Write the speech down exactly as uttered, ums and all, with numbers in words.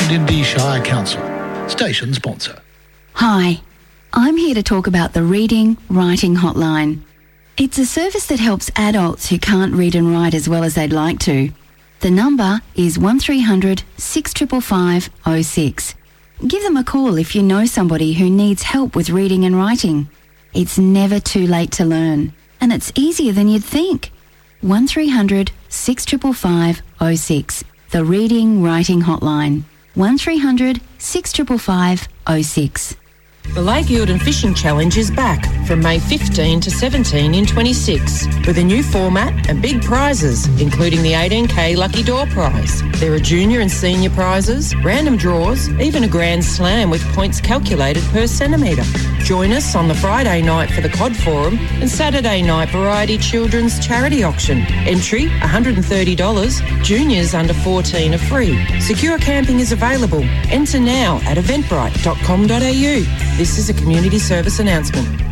Murrumbidindee Shire Council. Station sponsor. Hi, I'm here to talk about the Reading Writing Hotline. It's a service that helps adults who can't read and write as well as they'd like to. The number is one three hundred six five five oh six. Give them a call if you know somebody who needs help with reading and writing. It's never too late to learn, and it's easier than you'd think. one three hundred six five five oh six. The Reading Writing Hotline. one three hundred six five five oh six. The Lake Eildon Fishing Challenge is back from May fifteenth to seventeenth in twenty-six with a new format and big prizes, including the eighteen K Lucky Door Prize. There are junior and senior prizes, random draws, even a grand slam with points calculated per centimetre. Join us on the Friday night for the Cod Forum and Saturday night Variety Children's Charity Auction. Entry one hundred thirty dollars, juniors under fourteen are free. Secure camping is available. Enter now at eventbrite dot com dot a u. This is a community service announcement.